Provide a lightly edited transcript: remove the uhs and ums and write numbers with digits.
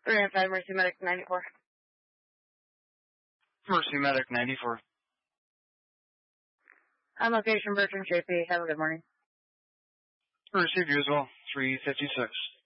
305 Mercy Medic 94. Mercy Medic 94. On location, Bertrand JP. Have a good morning. Receive you as well. 356.